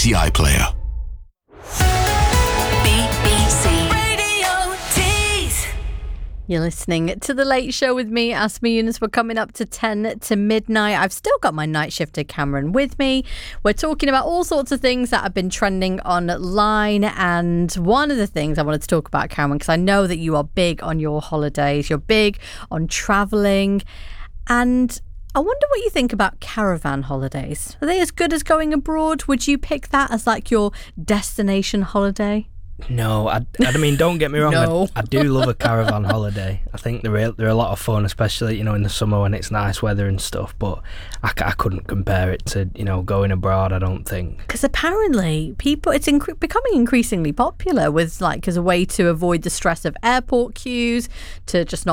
BBC iPlayer. BBC Radio Tees. You're listening to The Late Show with me, Asma Yunus. We're coming up to 10 to midnight. I've still got my night shifter Cameron with me. We're talking about all sorts of things that have been trending online. And one of the things I wanted to talk about, Cameron, because I know that you are big on your holidays. You're big on travelling. And I wonder what you think about caravan holidays. Are they as good as going abroad? Would you pick that as like your destination holiday? No, I mean, don't get me wrong. No. I do love a caravan holiday. I think they're a lot of fun, especially, in the summer when it's nice weather and stuff. But I couldn't compare it to, going abroad, I don't think. Because apparently it's becoming increasingly popular with as a way to avoid the stress of airport queues, to just not